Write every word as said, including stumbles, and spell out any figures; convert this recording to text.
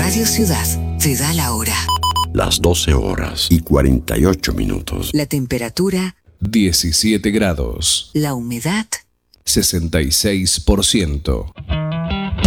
Radio Ciudad te da la hora. Las doce horas y cuarenta y ocho minutos. La temperatura diecisiete grados. La humedad sesenta y seis por ciento.